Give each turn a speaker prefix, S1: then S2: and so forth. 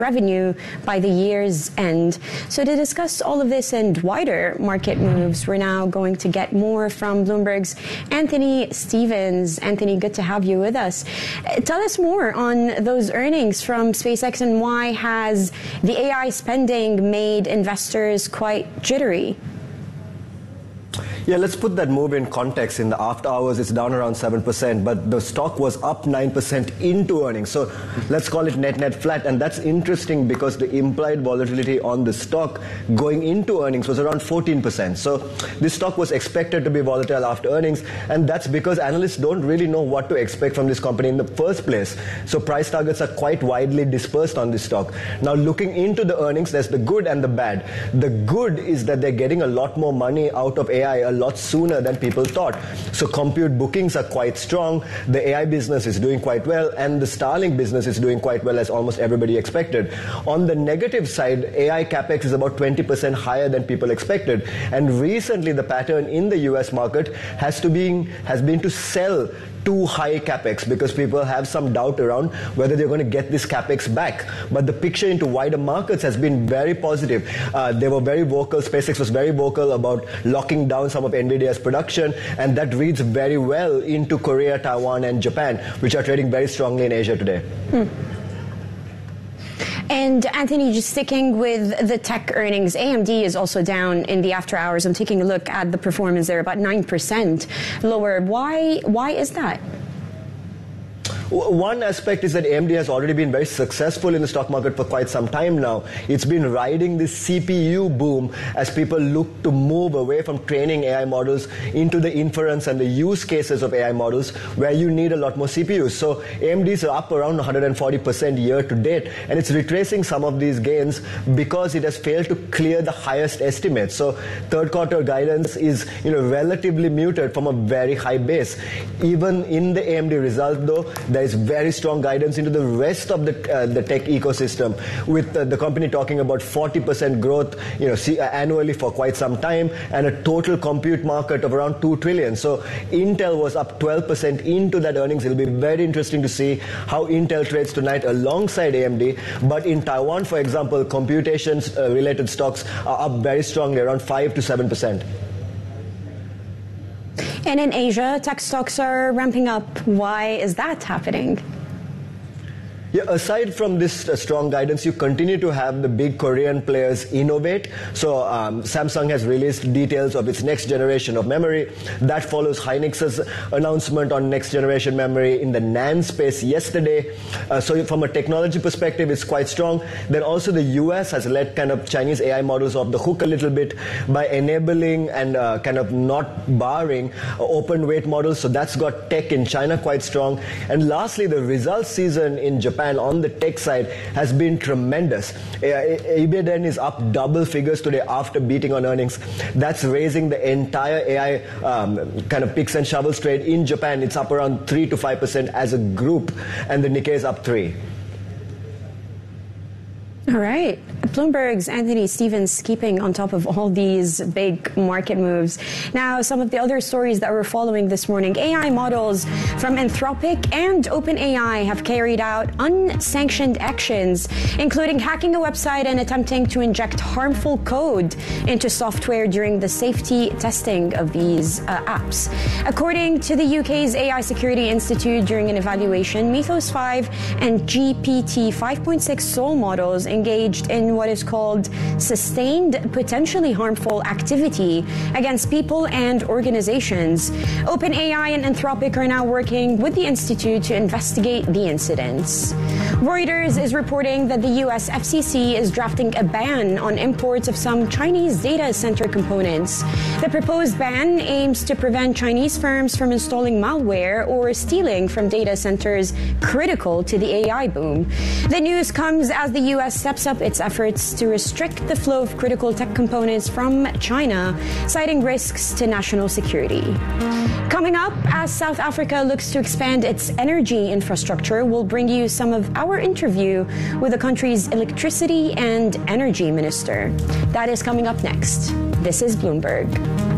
S1: revenue by the year's end. So to discuss all of this and wider market moves, we're now going to get more from Bloomberg's Anthony Stevens. Anthony, good to have you with us. Tell us more on those earnings from SpaceX and why has the AI spending made investors quite jittery?
S2: Yeah, let's put that move in context. In the after hours, it's down around 7%, but the stock was up 9% into earnings. So let's call it net flat. And that's interesting because the implied volatility on the stock going into earnings was around 14%. So this stock was expected to be volatile after earnings. And that's because analysts don't really know what to expect from this company in the first place. So price targets are quite widely dispersed on this stock. Now, looking into the earnings, there's the good and the bad. The good is that they're getting a lot more money out of AI a lot sooner than people thought. So compute bookings are quite strong, the AI business is doing quite well, and the Starlink business is doing quite well as almost everybody expected. On the negative side, AI capex is about 20% higher than people expected. And recently the pattern in the US market has been to sell too high capex because people have some doubt around whether they're going to get this capex back. But the picture into wider markets has been very positive. They were very vocal, SpaceX was very vocal about locking down some of NVIDIA's production, and that reads very well into Korea, Taiwan, and Japan, which are trading very strongly in Asia today.
S1: And Anthony, just sticking with the tech earnings, AMD is also down in the after hours. I'm taking a look at the performance there, about 9% lower. Why is that?
S2: One aspect is that AMD has already been very successful in the stock market for quite some time now. It's been riding this CPU boom as people look to move away from training AI models into the inference and the use cases of AI models where you need a lot more CPUs. So AMD is up around 140% year to date, and it's retracing some of these gains because it has failed to clear the highest estimates. So third quarter guidance is relatively muted from a very high base. Even in the AMD result though, there is very strong guidance into the rest of the tech ecosystem, with the company talking about 40% growth annually for quite some time and a total compute market of around $2 trillion. So Intel was up 12% into that earnings. It'll be very interesting to see how Intel trades tonight alongside AMD. But in Taiwan, for example, computations related stocks are up very strongly, around 5 to 7%.
S1: And in Asia, tech stocks are ramping up. Why is that happening?
S2: Yeah, aside from this strong guidance, you continue to have the big Korean players innovate. So Samsung has released details of its next generation of memory. That follows Hynix's announcement on next generation memory in the NAND space yesterday. So from a technology perspective, it's quite strong. Then also the US has let kind of Chinese AI models off the hook a little bit by enabling and kind of not barring open weight models. So that's got tech in China quite strong. And lastly, the results season in Japan on the tech side has been tremendous. Ibiden is up double figures today after beating on earnings. That's raising the entire AI kind of picks and shovels trade in Japan. It's up around 3 to 5% as a group, and the Nikkei is up 3%.
S1: All right. Bloomberg's Anthony Stevens keeping on top of all these big market moves. Now, some of the other stories that we're following this morning. AI models from Anthropic and OpenAI have carried out unsanctioned actions, including hacking a website and attempting to inject harmful code into software during the safety testing of these apps. According to the UK's AI Security Institute, during an evaluation, Mythos 5 and GPT 5.6 Sol models engaged in what is called sustained potentially harmful activity against people and organizations. OpenAI and Anthropic are now working with the institute to investigate the incidents. Reuters is reporting that the US FCC is drafting a ban on imports of some Chinese data center components. The proposed ban aims to prevent Chinese firms from installing malware or stealing from data centers critical to the AI boom. The news comes as the US steps up its efforts to restrict the flow of critical tech components from China, citing risks to national security. Coming up, as South Africa looks to expand its energy infrastructure, we'll bring you some of our interview with the country's electricity and energy minister. That is coming up next. This is Bloomberg.